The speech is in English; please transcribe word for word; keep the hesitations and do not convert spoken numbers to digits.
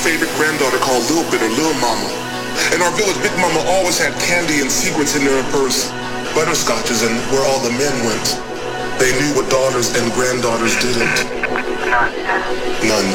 favorite granddaughter called Lil Bit or Lil Mama. In our village, Big Mama always had candy and secrets in her purse. Butterscotches and where all the men went. They knew what daughters and granddaughters didn't. None.